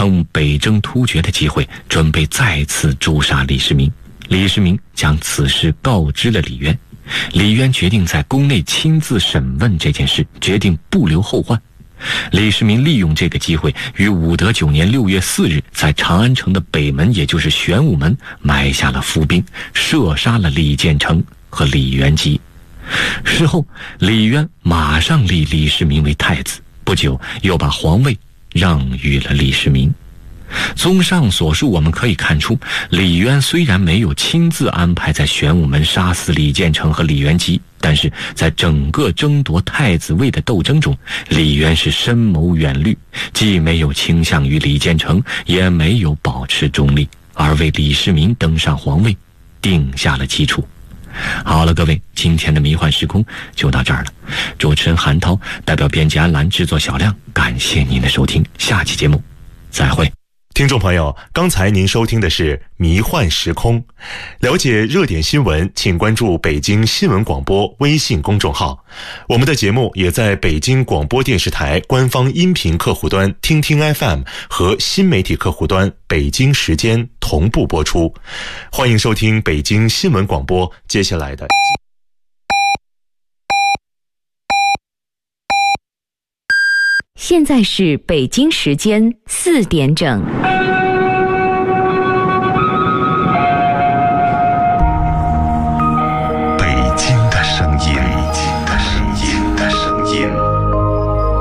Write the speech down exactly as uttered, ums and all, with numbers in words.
趁北征突厥的机会，准备再次诛杀李世民。李世民将此事告知了李渊，李渊决定在宫内亲自审问这件事，决定不留后患。李世民利用这个机会，于武德九年六月四日，在长安城的北门，也就是玄武门，埋下了伏兵，射杀了李建成和李元吉。事后，李渊马上立李世民为太子，不久又把皇位让予了李世民。综上所述，我们可以看出，李渊虽然没有亲自安排在玄武门杀死李建成和李元吉，但是在整个争夺太子位的斗争中，李渊是深谋远虑，既没有倾向于李建成，也没有保持中立，而为李世民登上皇位定下了基础。好了，各位，今天的迷幻时空就到这儿了。主持人韩涛代表编辑安澜，制作小亮，感谢您的收听，下期节目再会。 听众朋友，刚才您收听的是《迷幻时空》，了解热点新闻，请关注北京新闻广播微信公众号。我们的节目也在北京广播电视台官方音频客户端听听 F M 和新媒体客户端北京时间同步播出。欢迎收听北京新闻广播接下来的。 现在是北京时间四点整。